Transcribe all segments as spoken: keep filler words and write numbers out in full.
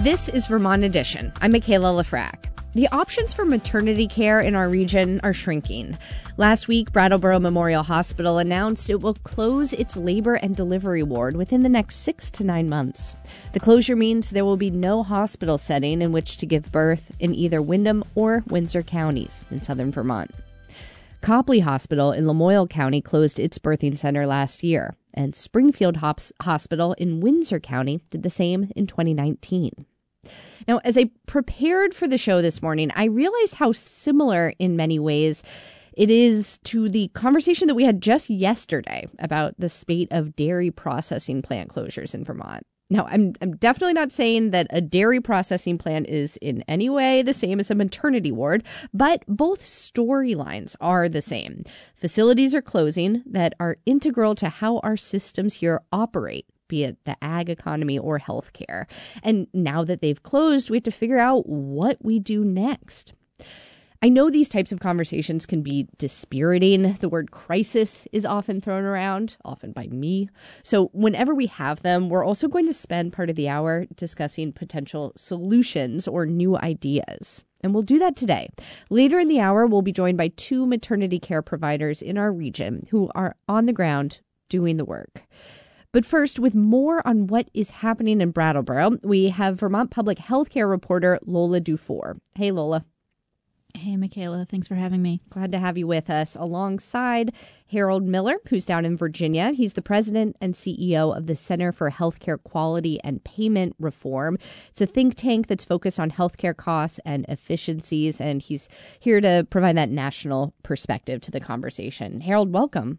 This is Vermont Edition. I'm Michaela Lafrac. The options for maternity care in our region are shrinking. Last week, Brattleboro Memorial Hospital announced it will close its labor and delivery ward within the next six to nine months. The closure means there will be no hospital setting in which to give birth in either Windham or Windsor counties in southern Vermont. Copley Hospital in Lamoille County closed its birthing center last year, and Springfield Hops Hospital in Windsor County did the same in twenty nineteen. Now, as I prepared for the show this morning, I realized how similar in many ways it is to the conversation that we had just yesterday about the spate of dairy processing plant closures in Vermont. Now, I'm I'm definitely not saying that a dairy processing plant is in any way the same as a maternity ward, but both storylines are the same. Facilities are closing that are integral to how our systems here operate, be it the ag economy or healthcare. And now that they've closed, we have to figure out what we do next. I know these types of conversations can be dispiriting. The word crisis is often thrown around, often by me. So whenever we have them, we're also going to spend part of the hour discussing potential solutions or new ideas. And we'll do that today. Later in the hour, we'll be joined by two maternity care providers in our region who are on the ground doing the work. But first, with more on what is happening in Brattleboro, we have Vermont Public Healthcare reporter Lola Dufour. Hey, Lola. Hey, Michaela. Thanks for having me. Glad to have you with us alongside Harold Miller, who's down in Virginia. He's the president and C E O of the Center for Healthcare Quality and Payment Reform. It's a think tank that's focused on healthcare costs and efficiencies, and he's here to provide that national perspective to the conversation. Harold, welcome.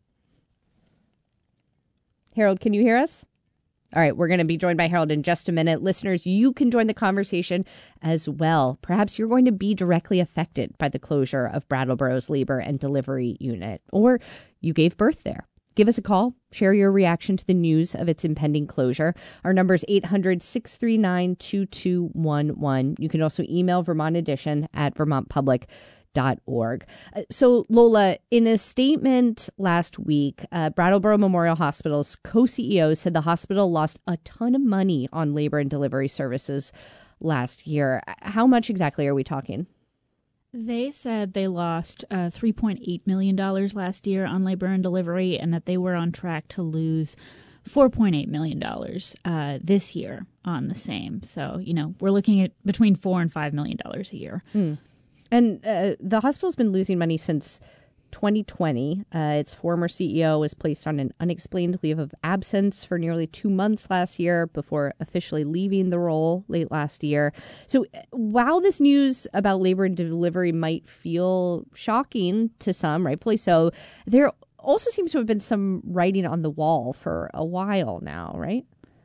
Harold, can you hear us? All right, we're going to be joined by Harold in just a minute. Listeners, you can join the conversation as well. Perhaps you're going to be directly affected by the closure of Brattleboro's labor and delivery unit, or you gave birth there. Give us a call. Share your reaction to the news of its impending closure. Our number is eight hundred, six three nine, two two one one. You can also email Vermont Edition at vermont public dot org. Uh, so, Lola, in a statement last week, uh, Brattleboro Memorial Hospital's co-C E O said the hospital lost a ton of money on labor and delivery services last year. How much exactly are we talking? They said they lost uh, three point eight million dollars last year on labor and delivery, and that they were on track to lose four point eight million dollars uh, this year on the same. So, you know, we're looking at between four and five million dollars a year. Hmm. And uh, the hospital's been losing money since twenty twenty. Uh, its former C E O was placed on an unexplained leave of absence for nearly two months last year before officially leaving the role late last year. So while this news about labor and delivery might feel shocking to some, rightfully so, there also seems to have been some writing on the wall for a while now, right?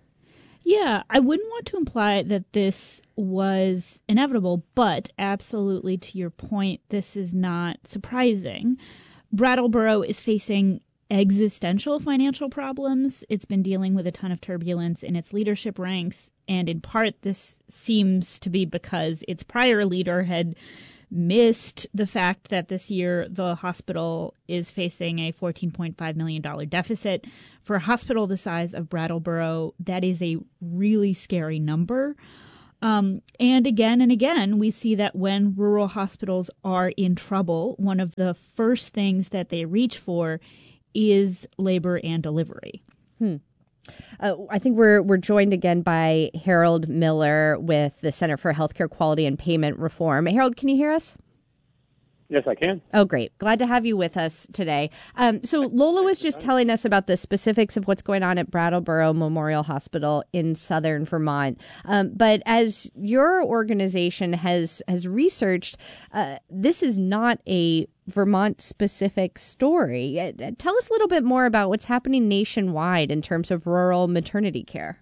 Yeah, I wouldn't want to imply that this was inevitable, but absolutely to your point, this is not surprising. Brattleboro is facing existential financial problems. It's been dealing with a ton of turbulence in its leadership ranks, and in part this seems to be because its prior leader had missed the fact that this year the hospital is facing a fourteen point five million dollars deficit. For a hospital the size of Brattleboro, that is a really scary number. Um, and again and again, we see that when rural hospitals are in trouble, one of the first things that they reach for is labor and delivery. Hmm. Uh, I think we're we're joined again by Harold Miller with the Center for Healthcare Quality and Payment Reform. Harold, can you hear us? Yes, I can. Oh, great. Glad to have you with us today. Um, so Lola was just telling us about the specifics of what's going on at Brattleboro Memorial Hospital in southern Vermont. Um, but as your organization has has researched, uh, this is not a Vermont-specific story. Uh, tell us a little bit more about what's happening nationwide in terms of rural maternity care.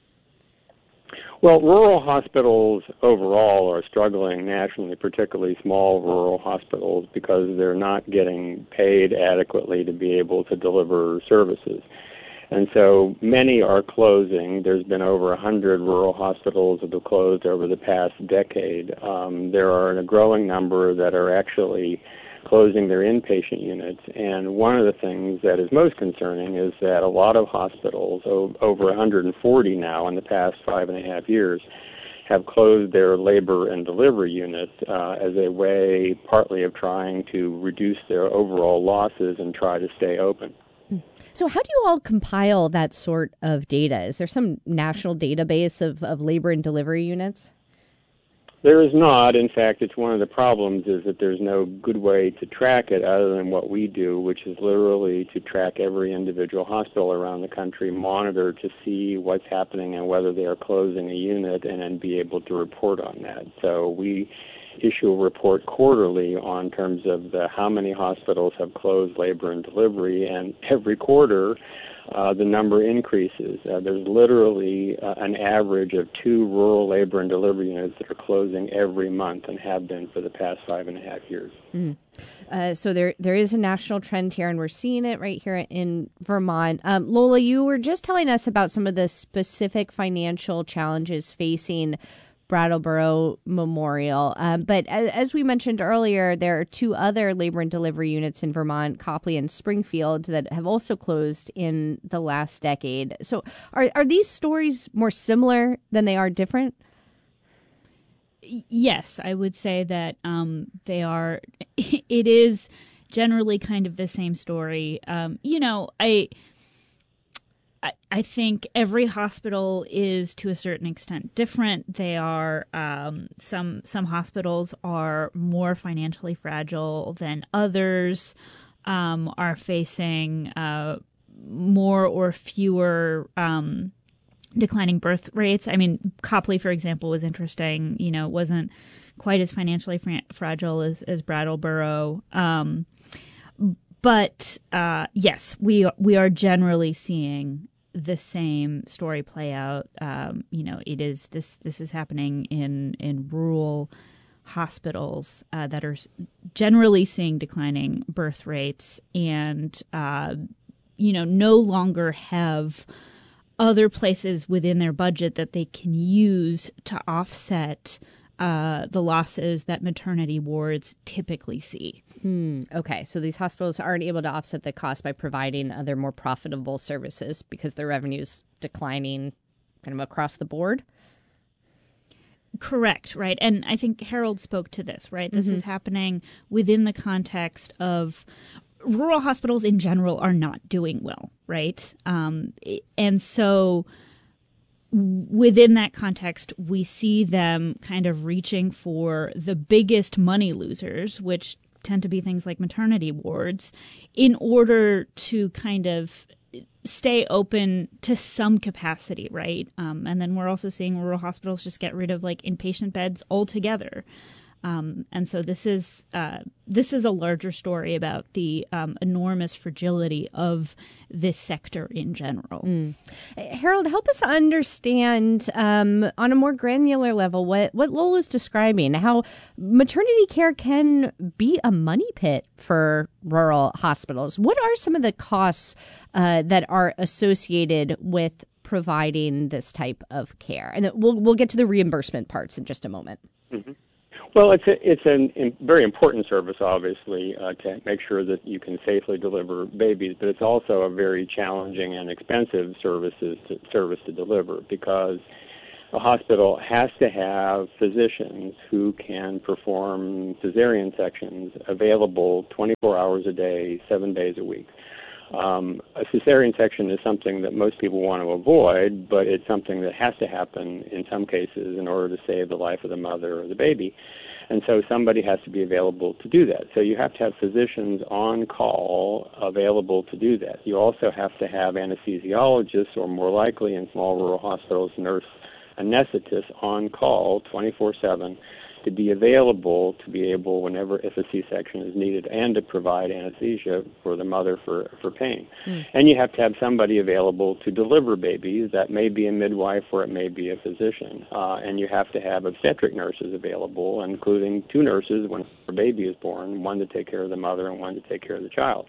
Well, rural hospitals overall are struggling nationally, particularly small rural hospitals, because they're not getting paid adequately to be able to deliver services. And so many are closing. There's been over one hundred rural hospitals that have closed over the past decade. Um, there are a growing number that are actually closing their inpatient units. And one of the things that is most concerning is that a lot of hospitals, over one hundred forty now in the past five and a half years, have closed their labor and delivery unit uh, as a way partly of trying to reduce their overall losses and try to stay open. So how do you all compile that sort of data? Is there some national database of, of labor and delivery units? There is not. In fact, it's one of the problems is that there's no good way to track it other than what we do, which is literally to track every individual hospital around the country, monitor to see what's happening and whether they are closing a unit, and then be able to report on that. So we issue a report quarterly on terms of the, how many hospitals have closed labor and delivery, and every quarter uh, the number increases. Uh, there's literally uh, an average of two rural labor and delivery units that are closing every month and have been for the past five and a half years. Mm. Uh, so there there is a national trend here, and we're seeing it right here in Vermont. Um, Lola, you were just telling us about some of the specific financial challenges facing Brattleboro Memorial. Um, but as, as we mentioned earlier, there are two other labor and delivery units in Vermont, Copley and Springfield, that have also closed in the last decade. So are, are these stories more similar than they are different? Yes, I would say that um, they are. It is generally kind of the same story. Um, you know, I... I think every hospital is to a certain extent different. They are um, some some hospitals are more financially fragile than others, um, are facing uh, more or fewer um, declining birth rates. I mean, Copley, for example, was interesting. You know, it wasn't quite as financially fra- fragile as, as Brattleboro. Um, but uh, yes, we we are generally seeing the same story play out. Um, you know, it is this this is happening in in rural hospitals uh, that are generally seeing declining birth rates, and uh, you know, no longer have other places within their budget that they can use to offset uh, the losses that maternity wards typically see. Hmm. Okay, so these hospitals aren't able to offset the cost by providing other more profitable services because their revenue's declining kind of across the board? Correct, right. And I think Harold spoke to this, right? This Mm-hmm. is happening within the context of rural hospitals in general are not doing well, right? Um, and so within that context, we see them kind of reaching for the biggest money losers, which tend to be things like maternity wards, in order to kind of stay open to some capacity, right? Um, and then we're also seeing rural hospitals just get rid of like inpatient beds altogether. Um, and so this is uh, this is a larger story about the um, enormous fragility of this sector in general. Mm. Harold, help us understand um, on a more granular level what, what Lola's describing, how maternity care can be a money pit for rural hospitals. What are some of the costs uh, that are associated with providing this type of care? And we'll we'll get to the reimbursement parts in just a moment. Mm-hmm. Well, it's a, it's a in, very important service, obviously, uh, to make sure that you can safely deliver babies, but it's also a very challenging and expensive services to, service to deliver, because a hospital has to have physicians who can perform cesarean sections available twenty-four hours a day, seven days a week. Um, a cesarean section is something that most people want to avoid, but it's something that has to happen in some cases in order to save the life of the mother or the baby. And so somebody has to be available to do that. So you have to have physicians on call available to do that. You also have to have anesthesiologists, or more likely in small rural hospitals, nurse anesthetists on call twenty-four seven to be available to be able, whenever, if a C-section is needed, and to provide anesthesia for the mother for, for pain. Mm. And you have to have somebody available to deliver babies. That may be a midwife or it may be a physician. Uh, and you have to have obstetric nurses available, including two nurses when a baby is born, one to take care of the mother and one to take care of the child.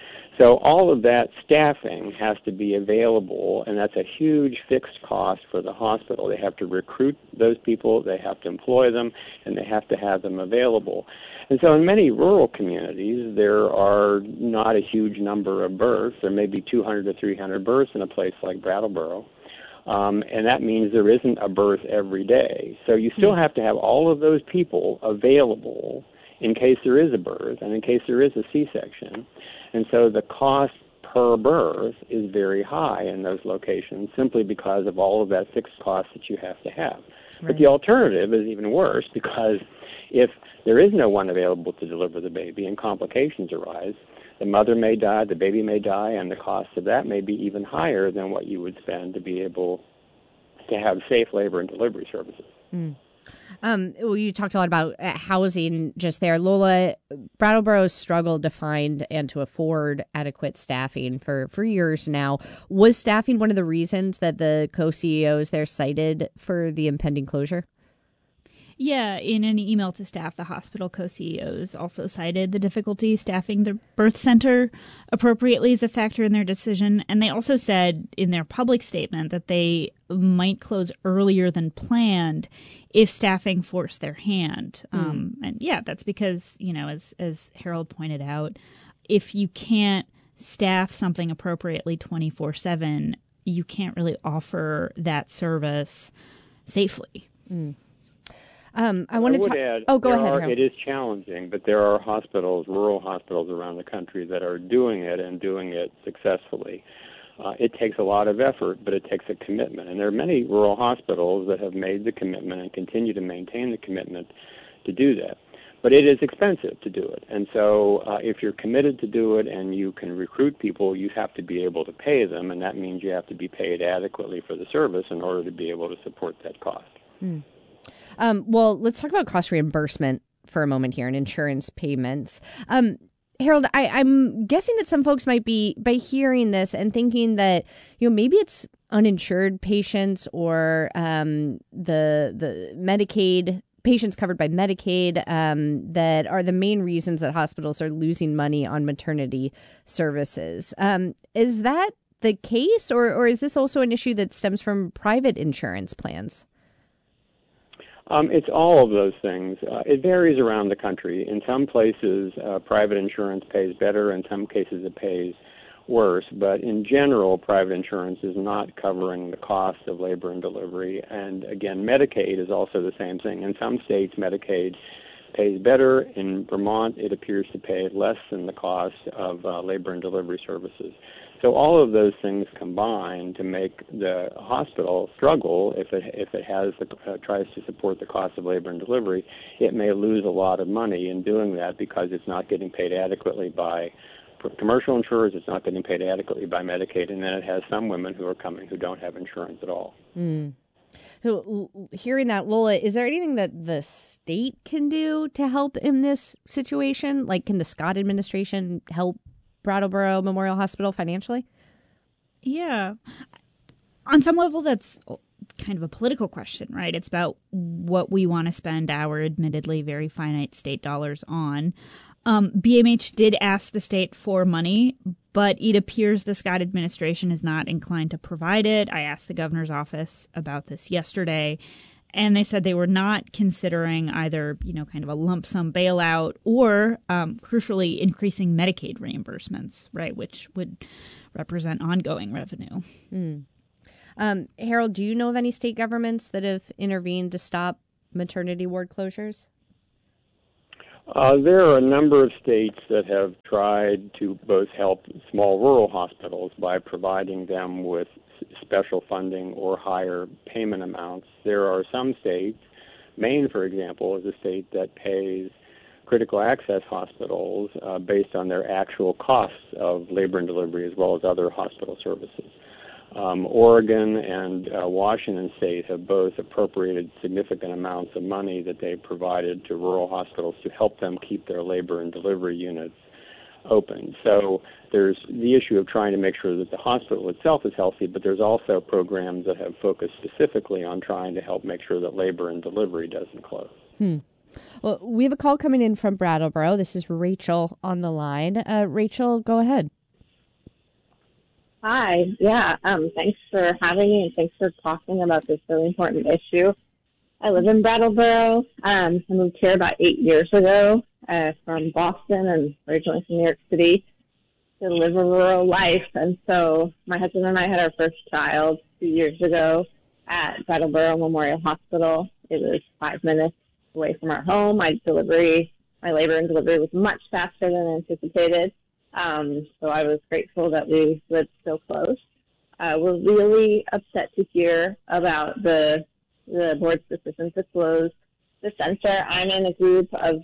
So all of that staffing has to be available, and that's a huge fixed cost for the hospital. They have to recruit those people, they have to employ them, and they have to have them available. And so in many rural communities, there are not a huge number of births. There may be two hundred to three hundred births in a place like Brattleboro. Um, and that means there isn't a birth every day. So you still have to have all of those people available in case there is a birth and in case there is a C-section. And so the cost per birth is very high in those locations simply because of all of that fixed cost that you have to have. Right. But the alternative is even worse, because if there is no one available to deliver the baby and complications arise, the mother may die, the baby may die, and the cost of that may be even higher than what you would spend to be able to have safe labor and delivery services. Mm. Um, well, you talked a lot about uh, housing just there. Lola, Brattleboro struggled to find and to afford adequate staffing for, for years now. Was staffing one of the reasons that the co-C E Os there cited for the impending closure? Yeah, in an email to staff, the hospital co-C E Os also cited the difficulty staffing the birth center appropriately as a factor in their decision. And they also said in their public statement that they might close earlier than planned if staffing forced their hand. Mm. Um, and yeah, that's because, you know, as, as Harold pointed out, if you can't staff something appropriately twenty-four seven, you can't really offer that service safely. Mm. Um, I want I to would talk. add, Oh, go there ahead. Are, Harold. it is challenging, but there are hospitals, rural hospitals around the country that are doing it and doing it successfully. Uh, it takes a lot of effort, but it takes a commitment. And there are many rural hospitals that have made the commitment and continue to maintain the commitment to do that. But it is expensive to do it. And so uh, if you're committed to do it and you can recruit people, you have to be able to pay them, and that means you have to be paid adequately for the service in order to be able to support that cost. Hmm. Um, well, let's talk about cost reimbursement for a moment here and insurance payments. Um, Harold, I, I'm guessing that some folks might be, by hearing this and thinking that, you know, maybe it's uninsured patients or um, the the Medicaid patients covered by Medicaid um, that are the main reasons that hospitals are losing money on maternity services. Um, is that the case, or, or is this also an issue that stems from private insurance plans? Um, it's all of those things. Uh, it varies around the country. In some places, uh, private insurance pays better. In some cases, it pays worse. But in general, private insurance is not covering the cost of labor and delivery. And again, Medicaid is also the same thing. In some states, Medicaid pays better. In Vermont, it appears to pay less than the cost of uh, labor and delivery services. So all of those things combine to make the hospital struggle. If it if it has the, uh, tries to support the cost of labor and delivery, it may lose a lot of money in doing that because it's not getting paid adequately by commercial insurers. It's not getting paid adequately by Medicaid, and then it has some women who are coming who don't have insurance at all. Mm. So, hearing that, Lola, is there anything that the state can do to help in this situation? Like, can the Scott administration help Brattleboro Memorial Hospital financially? Yeah. On some level, that's kind of a political question, right? It's about what we want to spend our admittedly very finite state dollars on. Um, B M H did ask the state for money, but it appears the Scott administration is not inclined to provide it. I asked the governor's office about this yesterday, and they said they were not considering either, you know, kind of a lump sum bailout or, um, crucially, increasing Medicaid reimbursements, right, which would represent ongoing revenue. Mm. Um, Harold, do you know of any state governments that have intervened to stop maternity ward closures? Uh, there are a number of states that have tried to both help small rural hospitals by providing them with special funding or higher payment amounts. There are some states, Maine, for example, is a state that pays critical access hospitals uh, based on their actual costs of labor and delivery as well as other hospital services. Um, Oregon and uh, Washington State have both appropriated significant amounts of money that they provided to rural hospitals to help them keep their labor and delivery units open. So there's the issue of trying to make sure that the hospital itself is healthy, but there's also programs that have focused specifically on trying to help make sure that labor and delivery doesn't close. Hmm. Well, we have a call coming in from Brattleboro. This is Rachel on the line. Uh, Rachel, go ahead. Hi. Yeah. Um, thanks for having me, and thanks for talking about this really important issue. I live in Brattleboro. Um, I moved here about eight years ago uh, from Boston and originally from New York City. to live a rural life. And so my husband and I had our first child two years ago at Brattleboro Memorial Hospital. It was five minutes away from our home. My delivery, my labor and delivery was much faster than anticipated. Um, so I was grateful that we lived so close. Uh, we're really upset to hear about the the board's decision to close the center. I'm in a group of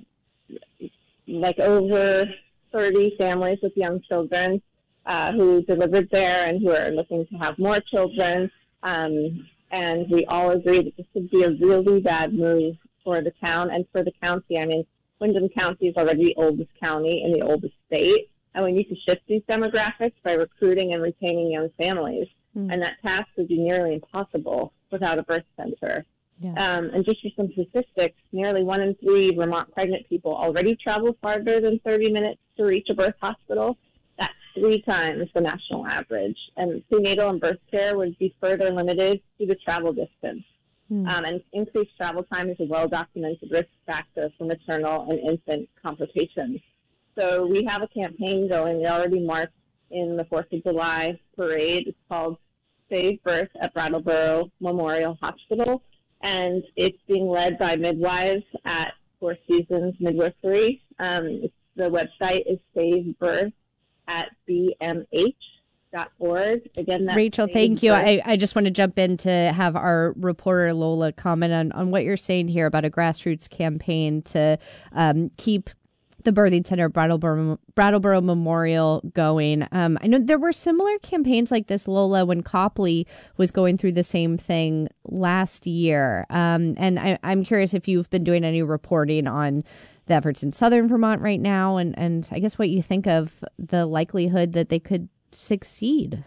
like over thirty families with young children uh, who delivered there and who are looking to have more children. Um, and we all agree that this would be a really bad move for the town and for the county. I mean, Windham County is already the oldest county in the oldest state, and we need to shift these demographics by recruiting and retaining young families. Mm. And that task would be nearly impossible without a birth center. Yeah. Um, and just for some statistics, nearly one in three Vermont pregnant people already travel farther than thirty minutes to reach a birth hospital. That's three times the national average. And prenatal and birth care would be further limited to the travel distance. Mm. Um, and increased travel time is a well-documented risk factor for maternal and infant complications. So we have a campaign going. We already marched in the fourth of July parade. It's called Save Birth at Brattleboro Memorial Hospital, and it's being led by midwives at Four Seasons Midwifery. Um, it's, the website is Save Birth at B M H dot org. Again, that's Rachel, Save thank you. Birth. I, I just want to jump in to have our reporter Lola comment on, on what you're saying here about a grassroots campaign to um, keep the birthing center at Brattleboro, Brattleboro Memorial going. Um, I know there were similar campaigns like this, Lola, when Copley was going through the same thing last year. Um, and I, I'm curious if you've been doing any reporting on the efforts in southern Vermont right now, and, and I guess what you think of the likelihood that they could succeed.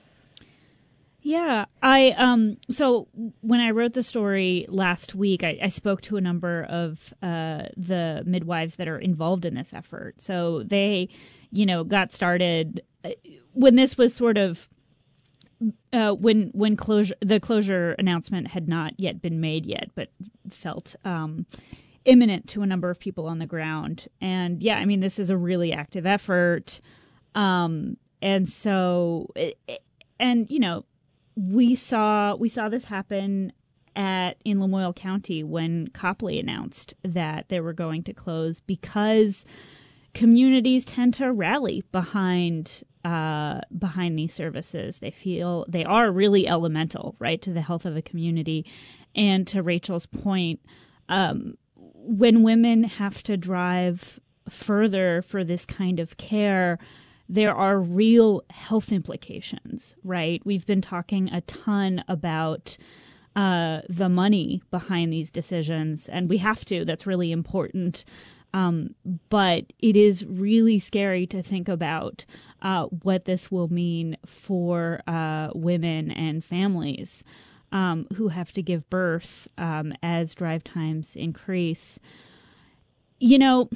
Yeah, I um so when I wrote the story last week, I, I spoke to a number of uh, the midwives that are involved in this effort. So they, you know, got started when this was sort of uh, when when closure the closure announcement had not yet been made yet, but felt um, imminent to a number of people on the ground. And yeah, I mean, this is a really active effort, um, and so and you know. We saw we saw this happen at in Lamoille County when Copley announced that they were going to close, because communities tend to rally behind uh, behind these services. They feel they are really elemental, right, to the health of a community. And to Rachel's point, um, when women have to drive further for this kind of care, there are real health implications, right? We've been talking a ton about uh, the money behind these decisions, and we have to. That's really important. Um, but it is really scary to think about uh, what this will mean for uh, women and families um, who have to give birth um, as drive times increase. You know,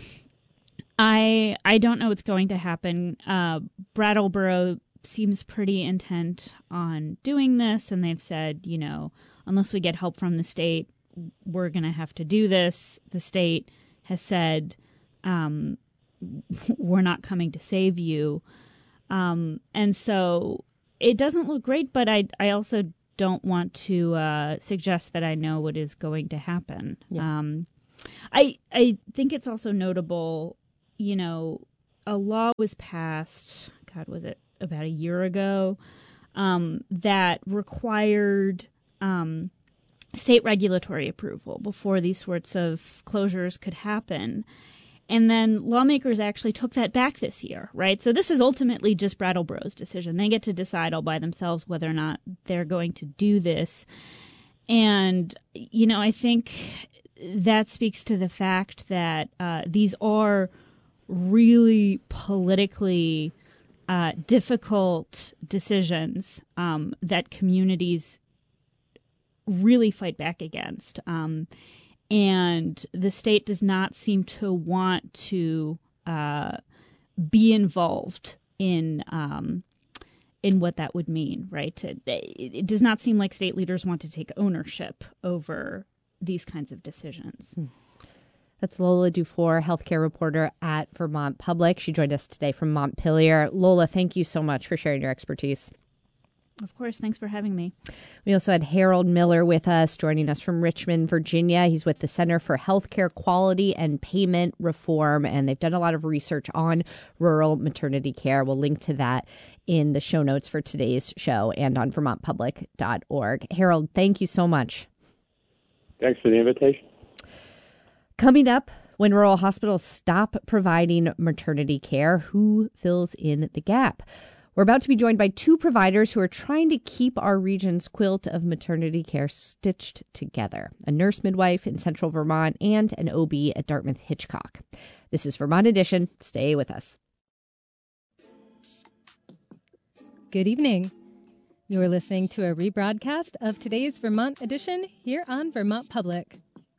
I I don't know what's going to happen. Uh, Brattleboro seems pretty intent on doing this, and they've said, you know, unless we get help from the state, we're going to have to do this. The state has said, um, we're not coming to save you. Um, and so it doesn't look great, but I, I also don't want to uh, suggest that I know what is going to happen. Yeah. Um, I I think it's also notable, you know, a law was passed, God, was it about a year ago, um, that required um, state regulatory approval before these sorts of closures could happen. And then lawmakers actually took that back this year, right? So this is ultimately just Brattleboro's decision. They get to decide all by themselves whether or not they're going to do this. And, you know, I think that speaks to the fact that uh, these are really politically uh, difficult decisions um, that communities really fight back against. Um, and the state does not seem to want to uh, be involved in um, in what that would mean, right? It, it does not seem like state leaders want to take ownership over these kinds of decisions. Hmm. That's Lola Dufour, healthcare reporter at Vermont Public. She joined us today from Montpelier. Lola, thank you so much for sharing your expertise. Of course. Thanks for having me. We also had Harold Miller with us, joining us from Richmond, Virginia. He's with the Center for Healthcare Quality and Payment Reform, and they've done a lot of research on rural maternity care. We'll link to that in the show notes for today's show and on vermont public dot org. Harold, thank you so much. Thanks for the invitation. Coming up, when rural hospitals stop providing maternity care, who fills in the gap? We're about to be joined by two providers who are trying to keep our region's quilt of maternity care stitched together, a nurse midwife in central Vermont and an O B at Dartmouth-Hitchcock. This is Vermont Edition. Stay with us. Good evening. You're listening to a rebroadcast of today's Vermont Edition here on Vermont Public.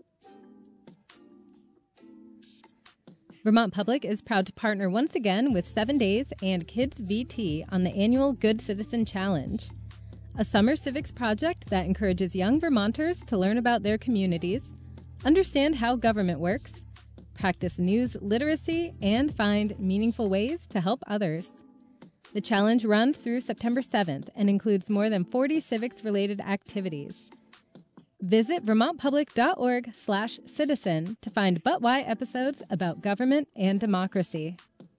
Vermont Public is proud to partner once again with Seven Days and Kids V T on the annual Good Citizen Challenge, a summer civics project that encourages young Vermonters to learn about their communities, understand how government works, practice news literacy, and find meaningful ways to help others. The challenge runs through September seventh and includes more than forty civics-related activities. Visit vermontpublic.org slash citizen to find But Why episodes about government and democracy.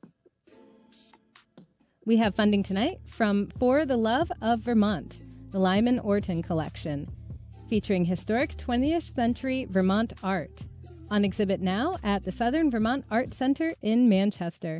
We have funding tonight from For the Love of Vermont, the Lyman Orton Collection, featuring historic twentieth century Vermont art, on exhibit now at the Southern Vermont Art Center in Manchester.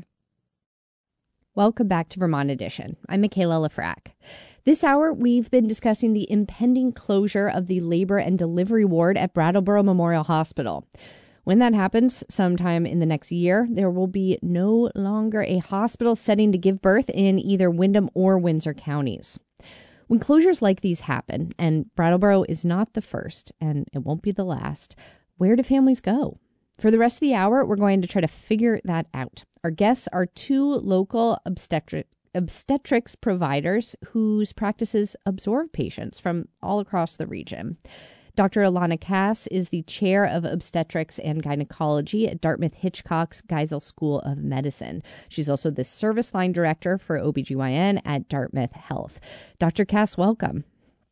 Welcome back to Vermont Edition. I'm Michaela Lafrac. This hour, we've been discussing the impending closure of the labor and delivery ward at Brattleboro Memorial Hospital. When that happens, sometime in the next year, there will be no longer a hospital setting to give birth in either Windham or Windsor counties. When closures like these happen, and Brattleboro is not the first, and it won't be the last, where do families go? For the rest of the hour, we're going to try to figure that out. Our guests are two local obstetric obstetrics providers whose practices absorb patients from all across the region. Doctor Ilana Cass is the chair of obstetrics and gynecology at Dartmouth-Hitchcock's Geisel School of Medicine. She's also the service line director for O B G Y N at Dartmouth Health. Doctor Cass, welcome.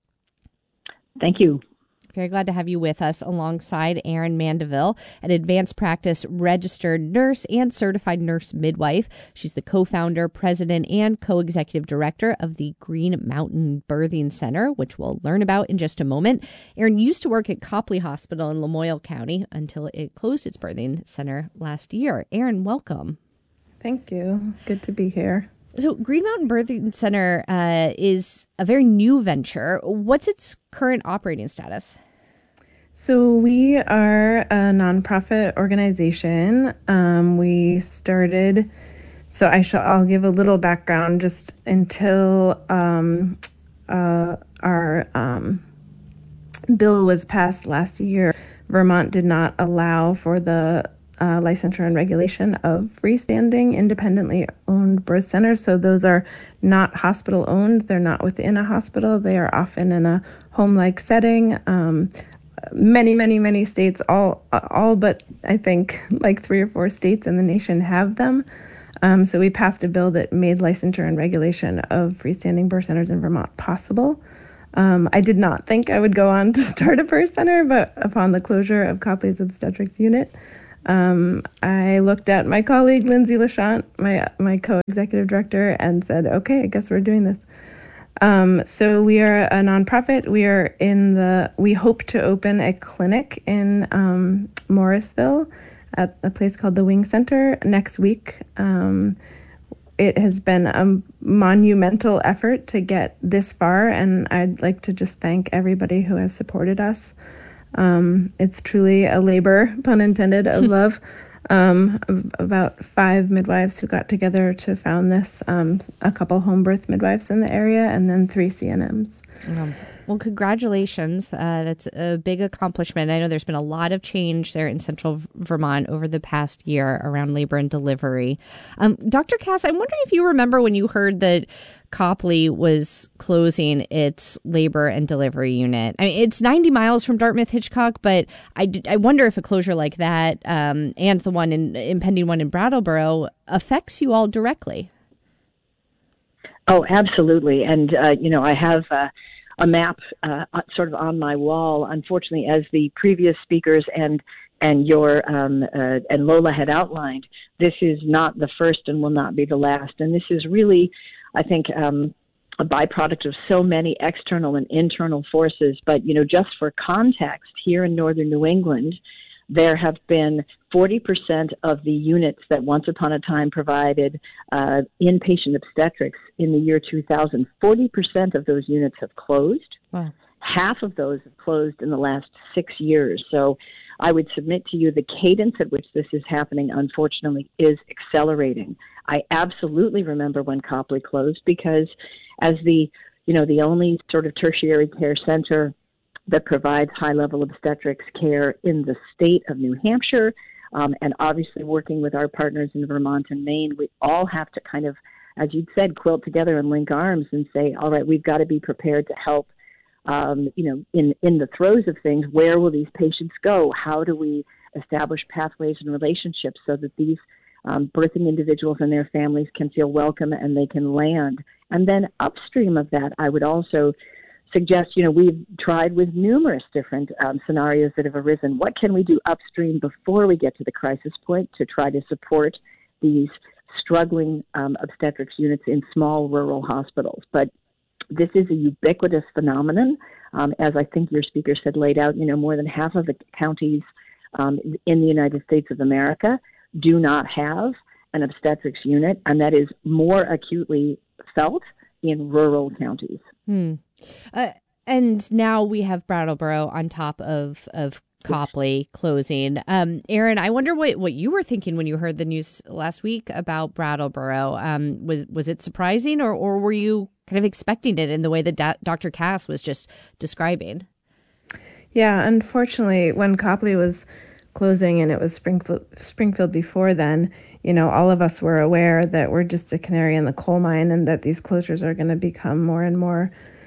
Thank you. Very glad to have you with us alongside Erin Mandeville, an advanced practice registered nurse and certified nurse midwife. She's the co-founder, president, and co-executive director of the Green Mountain Birthing Center, which we'll learn about in just a moment. Erin used to work at Copley Hospital in Lamoille County until it closed its birthing center last year. Erin, welcome. Thank you. Good to be here. So Green Mountain Birthing Center uh, is a very new venture. What's its current operating status? So we are a nonprofit organization. Um, we started, so I shall, I'll give a little background just until um, uh, our um, bill was passed last year. Vermont did not allow for the uh, licensure and regulation of freestanding, independently owned birth centers. So those are not hospital owned. They're not within a hospital. They are often in a home-like setting. Um, Many, many, many states, all all but I think like three or four states in the nation have them. Um, so we passed a bill that made licensure and regulation of freestanding birth centers in Vermont possible. Um, I did not think I would go on to start a birth center, but upon the closure of Copley's obstetrics unit, um, I looked at my colleague, Lindsay Lachant, my, my co-executive director, and said, okay, I guess we're doing this. Um, so we are a nonprofit. We are in the, we hope to open a clinic in um, Morrisville at a place called the Wing Center next week. Um, it has been a monumental effort to get this far, and I'd like to just thank everybody who has supported us. Um, it's truly a labor, pun intended, of love. Um, about five midwives who got together to found this, um, a couple home birth midwives in the area, and then three C N Ms. Um, Well, congratulations. Uh, that's a big accomplishment. I know there's been a lot of change there in central Vermont over the past year around labor and delivery. Um, Doctor Cass, I'm wondering if you remember when you heard that Copley was closing its labor and delivery unit. I mean, it's ninety miles from Dartmouth Hitchcock, but I, d- I wonder if a closure like that um, and the one in impending one in Brattleboro affects you all directly. Oh, absolutely. And, uh, you know, I have uh, a map uh, sort of on my wall. Unfortunately, as the previous speakers and and your um, uh, and Lola had outlined, this is not the first and will not be the last. And this is really, I think, um, a byproduct of so many external and internal forces. But, you know, just for context, here in northern New England, there have been forty percent of the units that once upon a time provided uh, inpatient obstetrics in the year two thousand, forty percent of those units have closed. Wow. Half of those have closed in the last six years. So I would submit to you the cadence at which this is happening, unfortunately, is accelerating. I absolutely remember when Copley closed because as the, you know, the only sort of tertiary care center that provides high-level obstetrics care in the state of New Hampshire, um, and obviously working with our partners in Vermont and Maine, we all have to kind of, as you'd said, quilt together and link arms and say, all right, we've got to be prepared to help, um, you know, in, in the throes of things. Where will these patients go? How do we establish pathways and relationships so that these um, birthing individuals and their families can feel welcome and they can land? And then upstream of that, I would also suggest, you know, we've tried with numerous different um, scenarios that have arisen. What can we do upstream before we get to the crisis point to try to support these struggling um, obstetrics units in small rural hospitals? But this is a ubiquitous phenomenon. Um, as I think your speaker said, laid out, you know, more than half of the counties um, in the United States of America do not have an obstetrics unit, and that is more acutely felt in rural counties. Hmm. Uh, and now we have Brattleboro on top of, of Copley closing. Um, Erin, I wonder what, what you were thinking when you heard the news last week about Brattleboro. Um, was was it surprising, or, or were you kind of expecting it in the way that da- Doctor Cass was just describing? Yeah, unfortunately, when Copley was closing and it was Springfield, Springfield before then, you know, all of us were aware that we're just a canary in the coal mine and that these closures are going to become more and more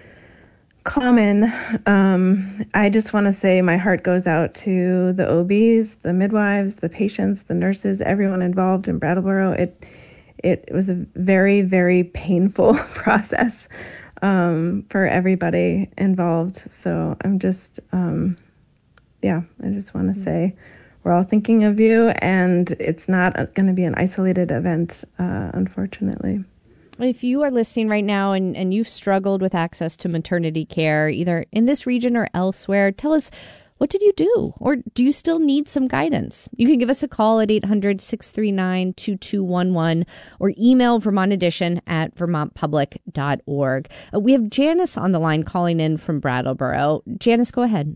common. Um, I just want to say my heart goes out to the O Bs, the midwives, the patients, the nurses, everyone involved in Brattleboro. It it was a very, very painful process um, for everybody involved. So I'm just, um, yeah, I just want to say we're all thinking of you, and it's not going to be an isolated event, uh, unfortunately. If you are listening right now and, and you've struggled with access to maternity care, either in this region or elsewhere, tell us, what did you do? Or do you still need some guidance? You can give us a call at eight hundred, six three nine, two two one one or email Vermont Edition at vermont public dot org. Uh, we have Janice on the line calling in from Brattleboro. Janice, go ahead.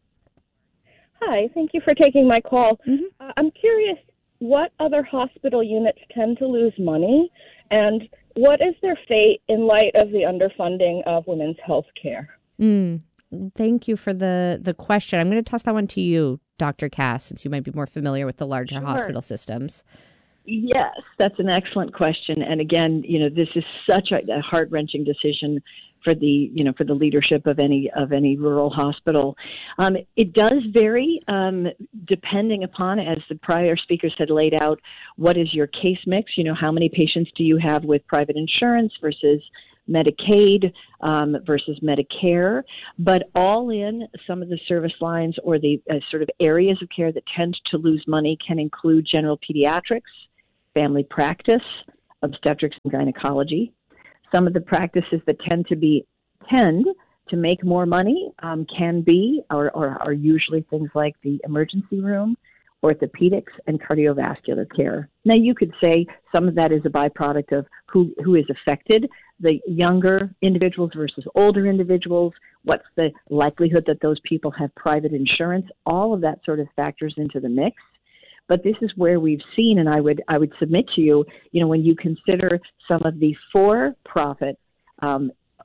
Hi, thank you for taking my call. Mm-hmm. Uh, I'm curious, what other hospital units tend to lose money, and what is their fate in light of the underfunding of women's health care? Mm, thank you for the, the question. I'm going to toss that one to you, Doctor Cass, since you might be more familiar with the larger Sure. hospital systems. Yes, that's an excellent question. And again, you know, this is such a, a heart-wrenching decision for the, you know, for the leadership of any of any rural hospital. Um, it does vary um, depending upon, as the prior speakers had laid out, what is your case mix? You know, how many patients do you have with private insurance versus Medicaid um, versus Medicare? But all in, some of the service lines or the uh, sort of areas of care that tend to lose money can include general pediatrics, family practice, obstetrics and gynecology. Some of the practices that tend to be tend to make more money um, can be or, or are usually things like the emergency room, orthopedics, and cardiovascular care. Now, you could say some of that is a byproduct of who, who is affected, the younger individuals versus older individuals, what's the likelihood that those people have private insurance. All of that sort of factors into the mix. But this is where we've seen, and I would I would submit to you, you know, when you consider some of the for-profit um,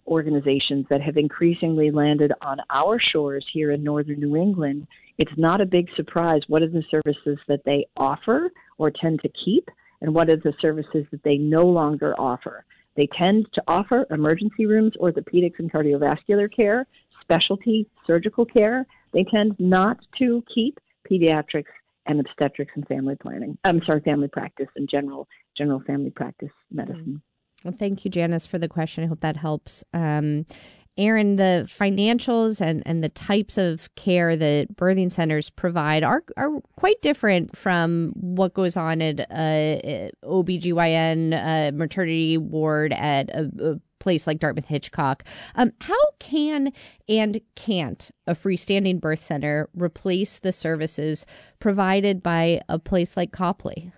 organizations that have increasingly landed on our shores here in northern New England, it's not a big surprise what are the services that they offer or tend to keep, and what are the services that they no longer offer. They tend to offer emergency rooms, orthopedics and cardiovascular care, specialty surgical care. They tend not to keep pediatrics and obstetrics and family planning. I'm sorry, family practice and general general family practice medicine. Well, thank you, Janice, for the question. I hope that helps. Um, Aaron, the financials and, and the types of care that birthing centers provide are are quite different from what goes on at a O B G Y N uh, maternity ward at a, a place like Dartmouth Hitchcock. Um, how can and can't a freestanding birth center replace the services provided by a place like Copley?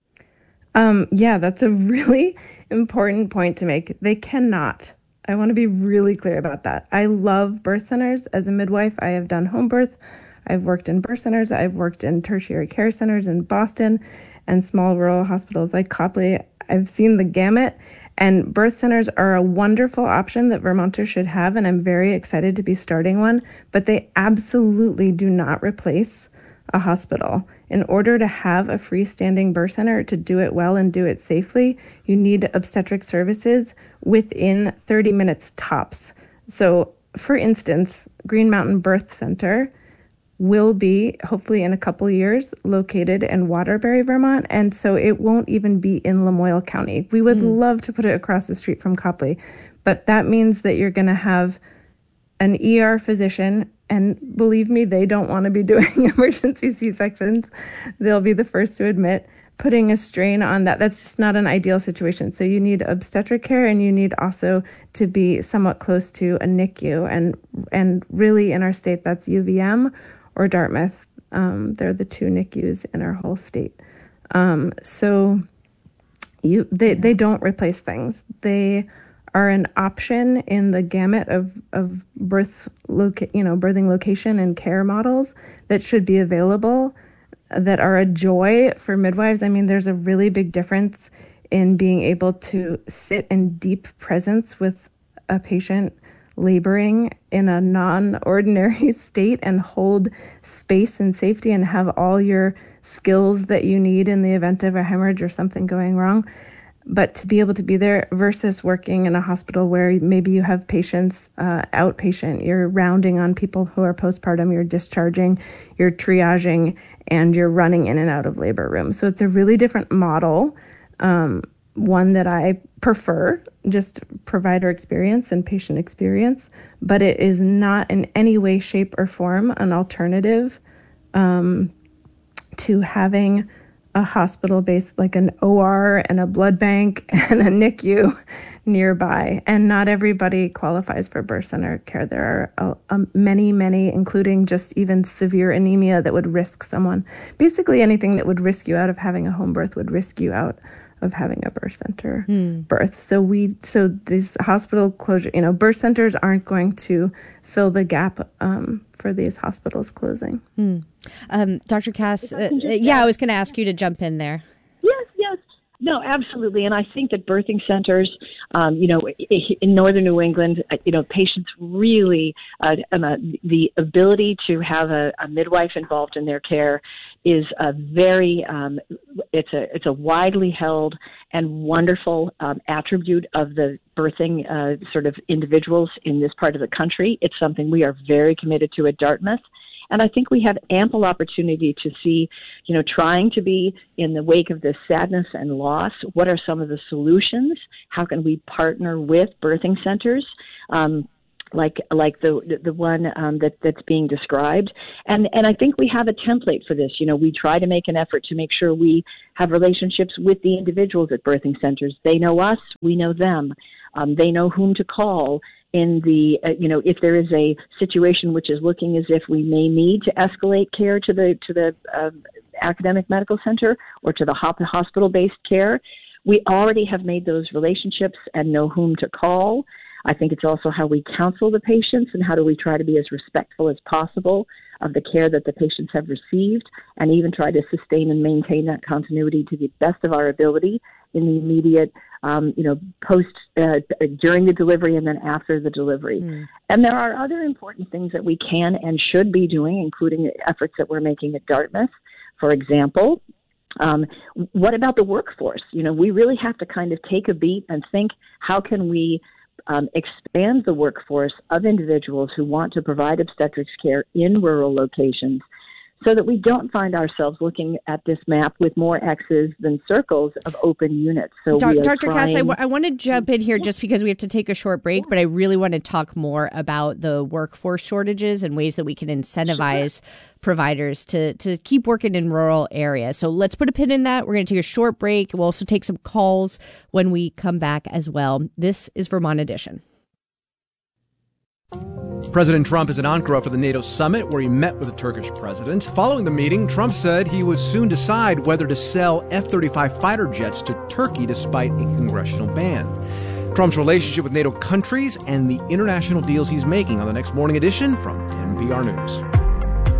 Um, yeah, that's a really important point to make. They cannot. I want to be really clear about that. I love birth centers. As a midwife, I have done home birth. I've worked in birth centers. I've worked in tertiary care centers in Boston and small rural hospitals like Copley. I've seen the gamut, and birth centers are a wonderful option that Vermonters should have, and I'm very excited to be starting one, but they absolutely do not replace a hospital. In order to have a freestanding birth center, to do it well and do it safely, you need obstetric services within thirty minutes tops. So, for instance, Green Mountain Birth Center will be, hopefully in a couple years, located in Waterbury, Vermont, and so it won't even be in Lamoille County. We would mm. love to put it across the street from Copley, but that means that you're going to have an E R physician, and believe me, they don't want to be doing emergency C-sections. They'll be the first to admit, putting a strain on that. That's just not an ideal situation. So you need obstetric care, and you need also to be somewhat close to a N I C U. And and really in our state, that's U V M or Dartmouth. Um, they're the two N I C Us in our whole state. Um, so you they, they don't replace things. They are an option in the gamut of, of birth loca- you know, birthing location and care models that should be available, that are a joy for midwives. I mean, there's a really big difference in being able to sit in deep presence with a patient laboring in a non-ordinary state and hold space and safety and have all your skills that you need in the event of a hemorrhage or something going wrong. But to be able to be there versus working in a hospital where maybe you have patients uh, outpatient, you're rounding on people who are postpartum, you're discharging, you're triaging, and you're running in and out of labor rooms. So it's a really different model, um, one that I prefer, just provider experience and patient experience, but it is not in any way, shape, or form an alternative um, to having a hospital-based, like an O R and a blood bank and a N I C U nearby. And not everybody qualifies for birth center care. There are a, a many, many, including just even severe anemia that would risk someone. Basically anything that would risk you out of having a home birth would risk you out of having a birth center hmm. birth. So we, so these hospital closure, you know, birth centers aren't going to fill the gap um, for these hospitals closing. Hmm. Um, Doctor Cass, uh, yeah, I was going to ask you to jump in there. Yes, yes. No, absolutely. And I think that birthing centers, um, you know, in northern New England, you know, patients really, uh, the ability to have a, a midwife involved in their care is a very, um, it's a it's a widely held and wonderful um, attribute of the birthing uh, sort of individuals in this part of the country. It's something we are very committed to at Dartmouth. And I think we have ample opportunity to see, you know, trying to be in the wake of this sadness and loss, what are some of the solutions? How can we partner with birthing centers, um, like like the the one um, that that's being described? And and I think we have a template for this. You know, we try to make an effort to make sure we have relationships with the individuals at birthing centers. They know us, we know them. Um, they know whom to call in the, uh, you know, if there is a situation which is looking as if we may need to escalate care to the to the uh, academic medical center or to the hospital-based care, we already have made those relationships and know whom to call. I think it's also how we counsel the patients and how do we try to be as respectful as possible of the care that the patients have received, and even try to sustain and maintain that continuity to the best of our ability in the immediate, um, you know, post, uh, during the delivery and then after the delivery. Mm. And there are other important things that we can and should be doing, including efforts that we're making at Dartmouth. For example, um, what about the workforce? You know, we really have to kind of take a beat and think, how can we Um, expand the workforce of individuals who want to provide obstetrics care in rural locations, so that we don't find ourselves looking at this map with more X's than circles of open units. So Do- we are Doctor trying... Cass, I, w- I want to jump in here just because we have to take a short break, but I really want to talk more about the workforce shortages and ways that we can incentivize sure. providers to, to keep working in rural areas. So let's put a pin in that. We're going to take a short break. We'll also take some calls when we come back as well. This is Vermont Edition. President Trump is in Ankara for the NATO summit, where he met with the Turkish president. Following the meeting, Trump said he would soon decide whether to sell F thirty-five fighter jets to Turkey despite a congressional ban. Trump's relationship with NATO countries and the international deals he's making on the next Morning Edition from N P R News.